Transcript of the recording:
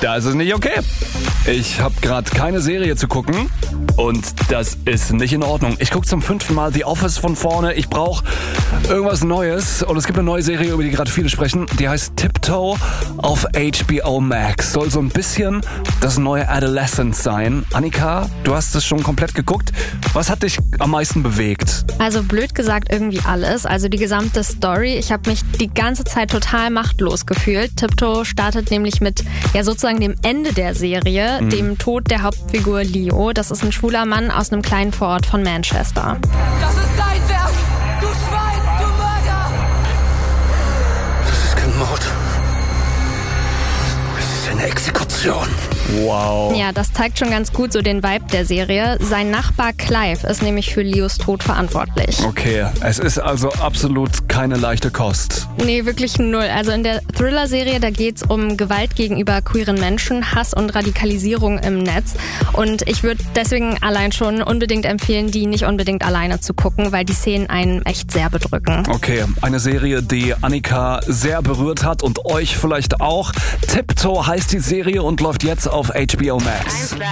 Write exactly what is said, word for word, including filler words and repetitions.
Das ist nicht okay. Ich habe gerade keine Serie zu gucken und das ist nicht in Ordnung. Ich gucke zum fünften Mal The Office von vorne. Ich brauche irgendwas Neues und es gibt eine neue Serie, über die gerade viele sprechen. Die heißt Tiptoe auf H B O Max. Soll so ein bisschen das neue Adolescence sein. Annika, du hast es schon komplett geguckt. Was hat dich am meisten bewegt? Also blöd gesagt irgendwie alles. Also die gesamte Story. Ich habe mich die ganze Zeit total machtlos gefühlt. Tiptoe startet nämlich mit ja sozusagen dem Ende der Serie, mhm. dem Tod der Hauptfigur Leo. Das ist ein schwuler Mann aus einem kleinen Vorort von Manchester. Das ist dein Werk! Du Schwein! Du Mörder! Das ist kein Mord. Es ist eine Exekution. Wow. Ja, das zeigt schon ganz gut so den Vibe der Serie. Sein Nachbar Clive ist nämlich für Leos Tod verantwortlich. Okay, es ist also absolut keine leichte Kost. Nee, wirklich null. Also in der Thriller-Serie, da geht's um Gewalt gegenüber queeren Menschen, Hass und Radikalisierung im Netz. Und ich würde deswegen allein schon unbedingt empfehlen, die nicht unbedingt alleine zu gucken, weil die Szenen einen echt sehr bedrücken. Okay, eine Serie, die Annika sehr berührt hat und euch vielleicht auch. Tiptoe heißt die Serie und läuft jetzt auf H B O Max.